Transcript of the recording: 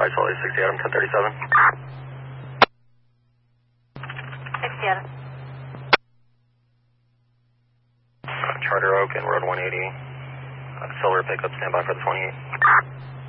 Rise Holly 60 Adam 1037. 60 Adam. Charter Oak and Road 180. Silver pickup, stand by for the 28.